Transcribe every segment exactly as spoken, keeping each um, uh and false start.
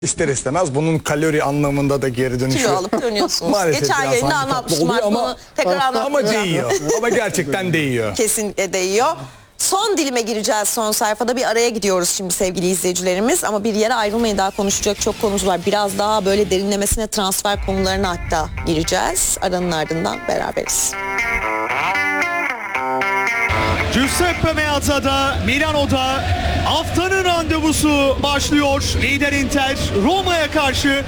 İster istemez bunun kalori anlamında da geri dönüşü. Kilo alıp dönüyorsunuz. Maalesef Geçen biraz yayında handikaplı anlatmıştım oluyor artık ama, onu tekrar ama anlatmayacağım. değiyor. Ama gerçekten değiyor. Kesinlikle değiyor. Son dilime gireceğiz, son sayfada bir araya gidiyoruz şimdi sevgili izleyicilerimiz. Ama bir yere ayrılmayın, daha konuşacak çok konumuz var. Biraz daha böyle derinlemesine transfer konularına hatta gireceğiz. Aranın ardından beraberiz. Giuseppe Meazza'da, Milano'da haftanın randevusu başlıyor. Lider Inter Roma'ya karşı.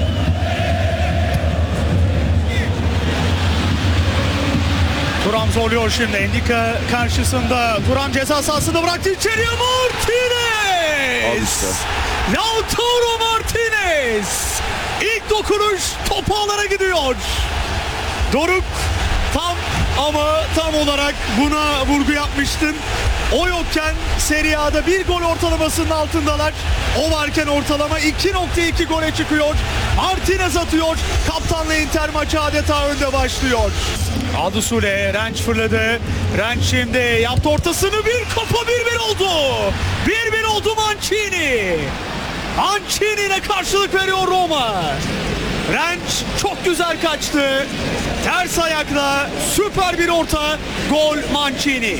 Thuram zorluyor şimdi. Endika karşısında. Thuram ceza sahasında bıraktı içeriye. Martinez! Lautaro Martinez! İlk dokunuş top ağlara gidiyor. Doruk tam ama tam olarak buna vurgu yapmıştın. O yokken Serie A'da bir gol ortalamasının altındalar. O varken ortalama iki nokta iki gole çıkıyor. Martinez atıyor. Kaptanla Inter maçı adeta önde başlıyor. Aldı Sule. Renç fırladı. Renç şimdi yaptı ortasını. Bir kafa bir bir oldu. bir bir oldu Mancini. Mancini ile karşılık veriyor Roma. Renç çok güzel kaçtı. Ters ayakla süper bir orta. Gol Mancini.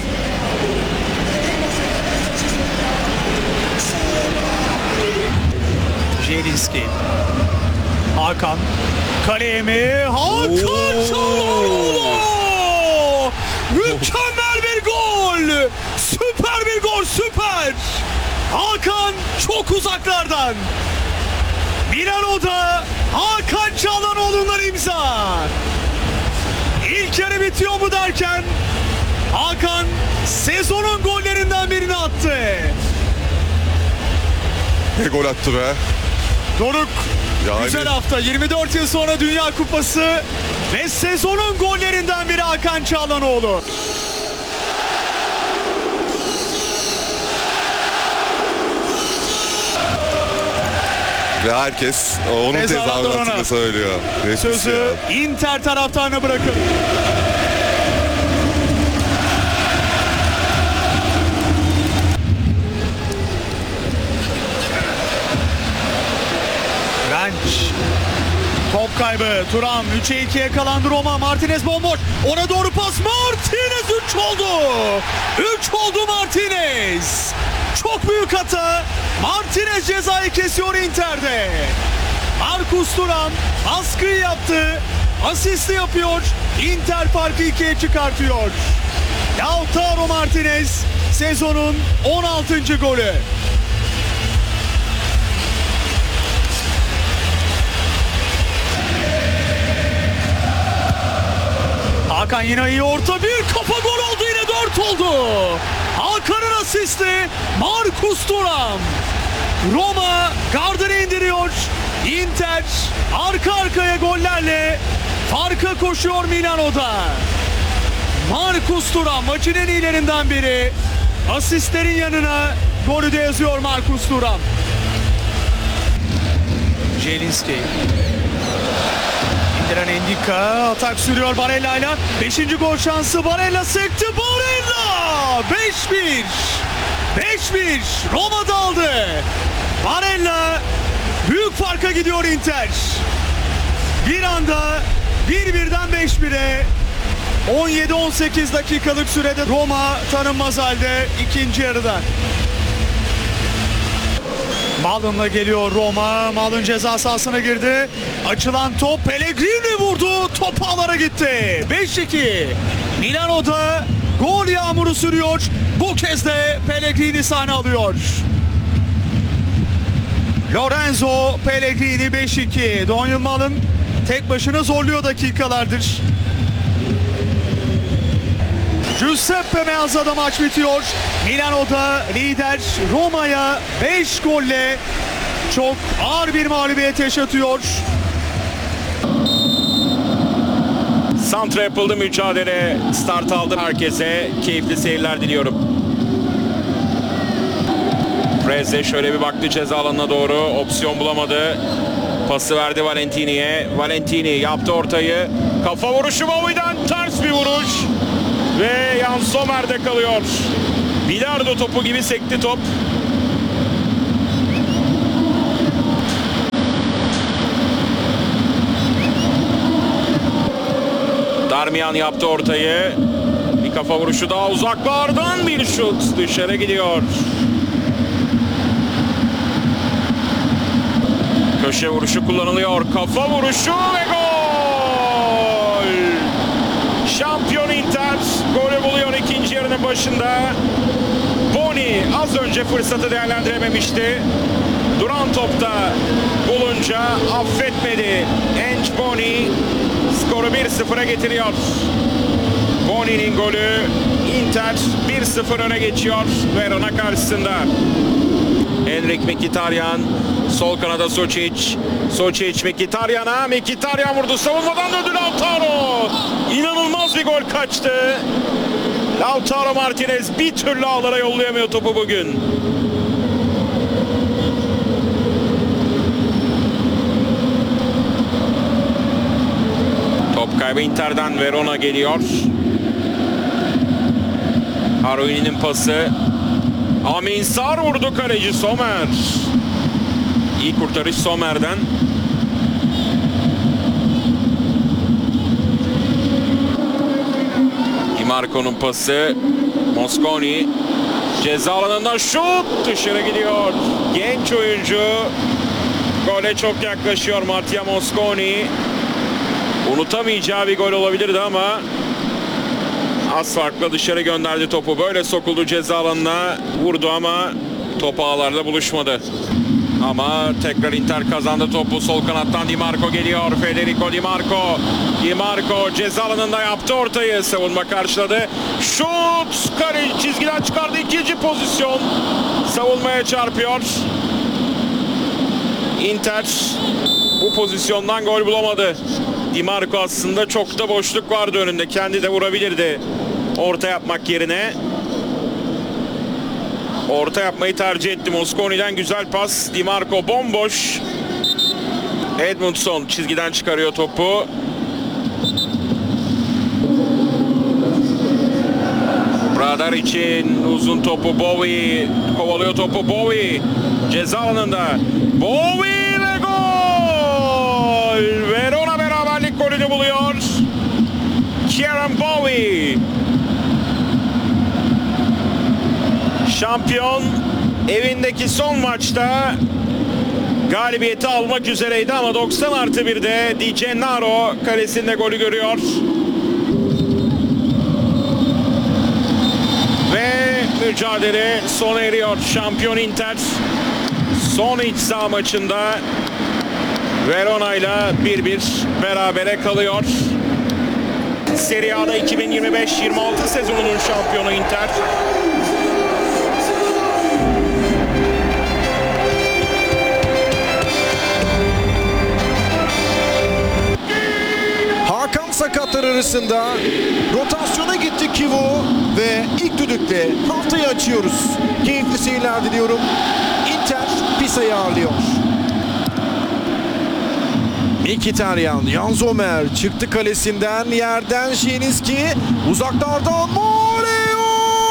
Jelinski. Hakan. Kaleye mi? Hakan Çalhanoğlu! Mükemmel bir gol! Süper bir gol, süper! Hakan çok uzaklardan. Milano'da Hakan Çalhanoğlu'ndan imza. İlk yarı bitiyor mu derken Hakan sezonun gollerinden birini attı. Ne gol attı be. Doruk Yani- güzel hafta, yirmi dört yıl sonra Dünya Kupası ve sezonun gollerinden biri Hakan Çalhanoğlu. Ve herkes onun Tezahüratlarına. tezahüratını söylüyor. Nefis Sözü ya. Inter taraftarına bırakın. Renç. Top kaybı. Thuram üçe ikiye kalandı Roma. Martinez bomboş. Ona doğru pas. Martinez üç oldu. üç oldu Martinez. Çok büyük hata. Martinez cezayı kesiyor Inter'de. Marcus Thuram baskıyı yaptı. Asisti yapıyor. Inter farkı ikiye çıkartıyor. Lautaro Martinez sezonun on altıncı golü. Hakan yine iyi orta, bir kafa gol oldu, yine dört oldu. Hakan'ın asisti Marcus Thuram. Roma gardını indiriyor. Inter arka arkaya gollerle farka koşuyor Milano'da. Marcus Thuram maçın en iyilerinden biri. Asistlerin yanına golü de yazıyor Marcus Thuram. Jelinski. İndiren Endika atak sürüyor Barella ile. Beşinci gol şansı, Barella sekti. Barella beş bir. beş bir. Roma daldı. Barella büyük farka gidiyor Inter. Bir anda bir birden beş bire. on yedi on sekiz dakikalık sürede Roma tanınmaz halde ikinci yarıda. Malın'la geliyor Roma. Malın ceza sahasına girdi. Açılan top, Pellegrini vurdu. Top ağlara gitti. beş iki. Milano'da gol yağmuru sürüyor. Bu kez de Pellegrini sahne alıyor. Lorenzo Pellegrini beş iki. Don Yılmaz'ın tek başına zorluyor dakikalardır. Giuseppe Meazza'da maç bitiyor. Milano'da lider Roma'ya beş golle çok ağır bir mağlubiyet yaşatıyor. Santra yapıldı, mücadele start aldı. Herkese keyifli seyirler diliyorum. Preze şöyle bir baktı ceza alanına doğru, opsiyon bulamadı. Pası verdi Valentini'ye. Valentini yaptı ortayı. Kafa vuruşu Bowie'den, ters bir vuruş. Ve Jan Sommer'de kalıyor. Bilardo topu gibi sekti top. Darmian yaptı ortayı. Bir kafa vuruşu daha uzaklardan, bir şut dışarı gidiyor. Köşe vuruşu kullanılıyor. Kafa vuruşu ve gol! Şampiyon Inter golü buluyor ikinci yarının başında. Boni az önce fırsatı değerlendirememişti. Duran topta bulunca affetmedi. Ench Boni skoru bir sıfıra getiriyor. Boni'nin golü, Inter bir sıfır öne geçiyor Verona karşısında. Henrik Mkhitaryan, sol kanada Sučić. Sučić Mkhitaryan'a, Mkhitaryan vurdu, savunmadan döndü Lautaro. İnanılmaz bir gol kaçtı. Lautaro Martinez bir türlü ağlara yollayamıyor topu bugün. Top kaybı Inter'den, Verona geliyor. Haruini'nin pası. Amin Sar vurdu, kaleci Sommer. İyi kurtarış Sommer'den. Di Marco'nun pası. Mosconi ceza alanından şut dışarı gidiyor. Genç oyuncu gole çok yaklaşıyor. Mattia Mosconi. Unutamayacağı bir gol olabilirdi ama az farkla dışarı gönderdi topu. Böyle sokuldu ceza alanına, vurdu ama top ağlarla buluşmadı. Ama tekrar Inter kazandı topu. Sol kanattan Di Marco geliyor. Federico Di Marco. Di Marco ceza alanında yaptı ortayı. Savunma karşıladı. Şut! Kale çizgiden çıkardı. İkinci pozisyon. Savunmaya çarpıyor. Inter bu pozisyondan gol bulamadı. Di Marco aslında çok da boşluk vardı önünde. Kendi de vurabilirdi orta yapmak yerine. Orta yapmayı tercih etti. Mosconi'den güzel pas. Di Marco bomboş. Edmundson çizgiden çıkarıyor topu. Bradar için uzun topu Bowie. Kovalıyor topu Bowie. Ceza alanında. Bowie ve gol! Verona beraberlik golünü buluyor. Kieran Bowie. Şampiyon evindeki son maçta galibiyeti almak üzereydi ama doksan artı birde Di Gennaro kalesinde golü görüyor. Ve mücadele sona eriyor. Şampiyon Inter son iç saha maçında Verona ile bir bir berabere kalıyor. Serie A'da iki bin yirmi beş yirmi altı sezonunun şampiyonu Inter. Hakan sakatlar arasında rotasyona gitti Kivu ve ilk düdükle haftayı açıyoruz. Keyifli seyirler diliyorum. Inter Pisa'yı ağırlıyor. Mkhitaryan, Jan Sommer çıktı kalesinden, yerden Zielinski, uzaklardan Moreo!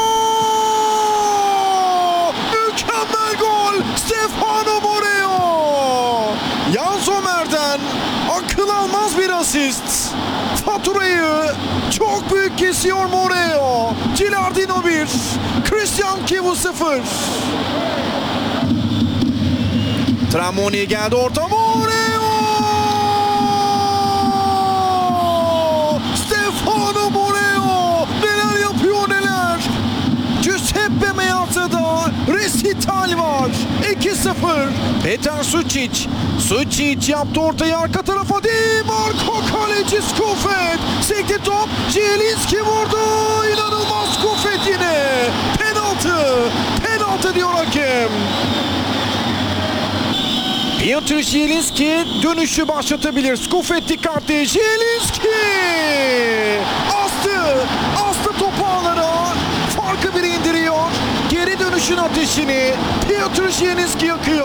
Mükemmel gol! Stefano Moreo! Jan Sommer'den akıl almaz bir asist. Faturayı çok büyük kesiyor Moreo. Gilardino bir, Christian Kivu sıfır. Tramoni geldi orta, Moreo! Stefano Moreo! Neler yapıyor neler! Giuseppe Meazza'da resital var. iki sıfır. Petar Sučić. Sučić yaptı ortayı arka tarafa. Di Marco kaleci Skufet. Sekti top. Zielinski vurdu. İnanılmaz Skufet yine. Penaltı. Penaltı diyor hakem. Piotr Zielinski dönüşü başlatabilir. Skufet dikkatli. Zielinski! Astı. Astı topu ağlara. Farkı biri indiriyor. Geri dönüşün ateşini Piotr Zielinski yakıyor.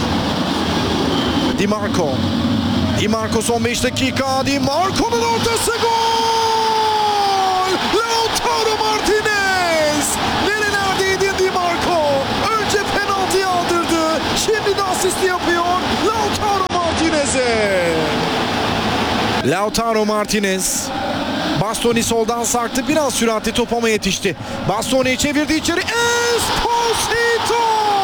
Di Marco. Di Marco son beş dakika. Di Marco'nun ortası gol! Lautaro Martinez! Nerelerdeydin Di Marco? Önce penaltıyı aldırdı. Şimdi de asisti yapıyor Lautaro Martinez'e. Lautaro Martinez Bastoni soldan sarktı. Biraz süratli top ama yetişti. Bastoni çevirdi içeri. Esposito!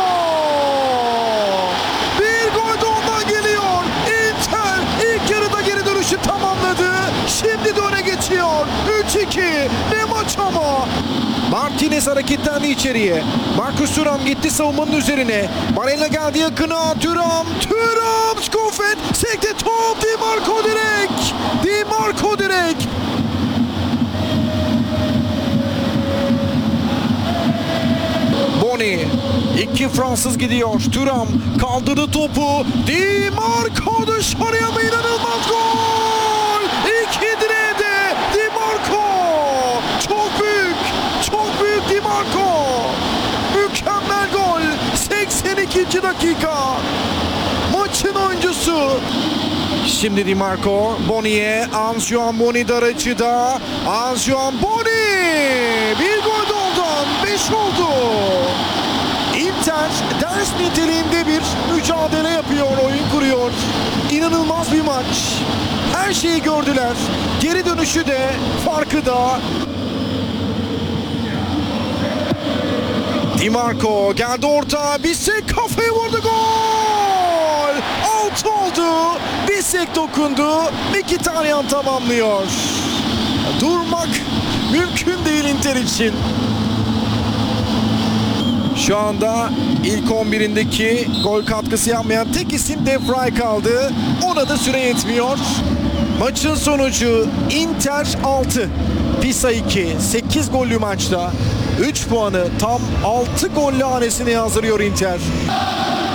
Bir gol de ondan geliyor. Inter ilk yarıda geri dönüşü tamamladı. Şimdi de öne geçiyor. üç iki. Ne maç ama. Martinez hareketlendi içeriye. Marcus Thuram gitti savunmanın üzerine. Barella geldi yakına. Thuram, Thuram, Skofet, sekte top. Di Marco direkt. Di Marco direkt. Boni. İki Fransız gidiyor. Thuram kaldırdı topu. Di Marco dışarıya mı, inanılmaz gol. İki direğe de Di Marco. Çok büyük. Çok büyük Di Marco. Mükemmel gol. seksen ikinci dakika. Maçın oyuncusu. Şimdi Di Marco. Boni'ye. Ansuan Boni dar açıda. Ansuan Boni. Bir gol de ondan. beş oldu. Inter ders niteliğinde bir mücadele yapıyor, oyun kuruyor. İnanılmaz bir maç. Her şeyi gördüler. Geri dönüşü de, farkı da. Di Marco geldi orta. Bissek kafaya vurdu, gol! Out oldu. Bissek dokundu. Mkhitaryan tamamlıyor. Durmak mümkün değil Inter için. Şu anda ilk on birindeki gol katkısı yapmayan tek isim De Vrij kaldı. Ona da süre yetmiyor. Maçın sonucu Inter altı, Pisa iki. sekiz gollü maçta üç puanı tam altı golle hanesine yazdırıyor Inter.